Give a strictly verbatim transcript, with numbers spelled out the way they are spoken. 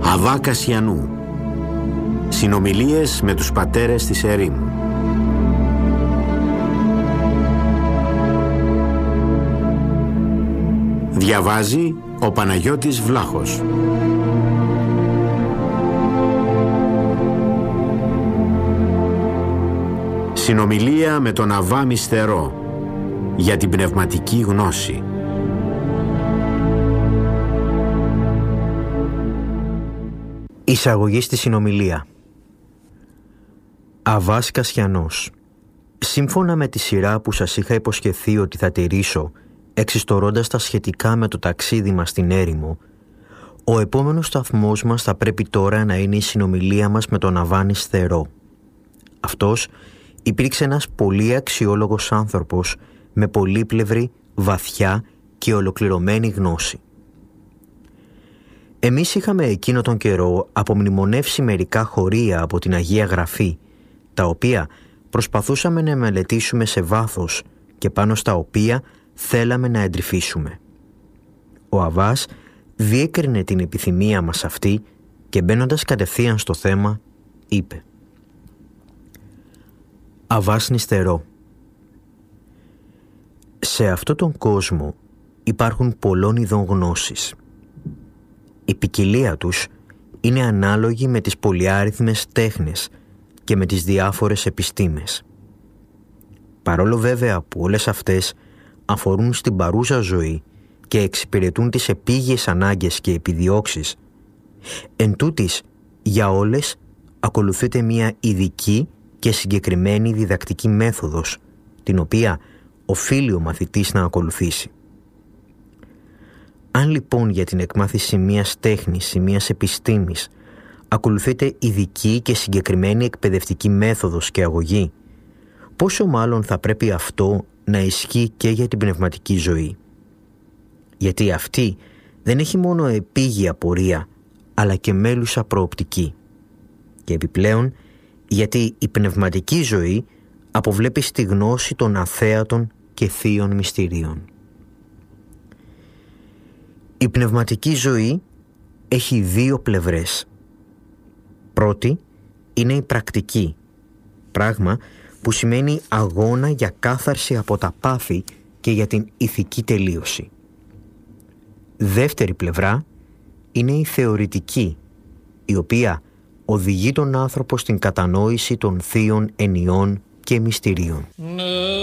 Αβά Κασιανού. Συνομιλίες με τους πατέρες της ερήμου. Διαβάζει ο Παναγιώτης Βλάχος. Συνομιλία με τον Αβά Μυστερό για την πνευματική γνώση. Εισαγωγή στη συνομιλία. Αβάς Κασιανός. Σύμφωνα με τη σειρά που σας είχα υποσχεθεί ότι θα τηρήσω, εξιστορώντας τα σχετικά με το ταξίδι μας στην έρημο, ο επόμενος σταθμός μας θα πρέπει τώρα να είναι η συνομιλία μας με τον Αβά Νηστερό. Αυτός υπήρξε ένας πολύ αξιόλογος άνθρωπος με πολύπλευρη, βαθιά και ολοκληρωμένη γνώση. Εμείς είχαμε εκείνο τον καιρό απομνημονεύσει μερικά χωρία από την Αγία Γραφή, τα οποία προσπαθούσαμε να μελετήσουμε σε βάθος και πάνω στα οποία θέλαμε να εντρυφήσουμε. Ο Αβάς διέκρινε την επιθυμία μας αυτή και μπαίνοντας κατευθείαν στο θέμα, είπε: Αβάς Νηστερό, σε αυτόν τον κόσμο υπάρχουν πολλών ειδών γνώσης. Η ποικιλία τους είναι ανάλογη με τις πολυάριθμες τέχνες και με τις διάφορες επιστήμες. Παρόλο βέβαια που όλες αυτές αφορούν στην παρούσα ζωή και εξυπηρετούν τις επίγειες ανάγκες και επιδιώξεις, εν τούτης για όλες ακολουθείται μια ειδική και συγκεκριμένη διδακτική μέθοδος, την οποία οφείλει ο μαθητής να ακολουθήσει. Αν λοιπόν για την εκμάθηση μιας τέχνης ή μιας επιστήμης ακολουθείται ειδική και συγκεκριμένη εκπαιδευτική μέθοδος και αγωγή, πόσο μάλλον θα πρέπει αυτό να ισχύει και για την πνευματική ζωή. Γιατί αυτή δεν έχει μόνο επίγεια πορεία, αλλά και μέλουσα προοπτική. Και επιπλέον, γιατί η πνευματική ζωή αποβλέπει στη γνώση των αθέατων και θείων μυστηρίων. Η πνευματική ζωή έχει δύο πλευρές. Πρώτη είναι η πρακτική, πράγμα που σημαίνει αγώνα για κάθαρση από τα πάθη και για την ηθική τελείωση. Δεύτερη πλευρά είναι η θεωρητική, η οποία οδηγεί τον άνθρωπο στην κατανόηση των θείων ενιών και μυστηρίων.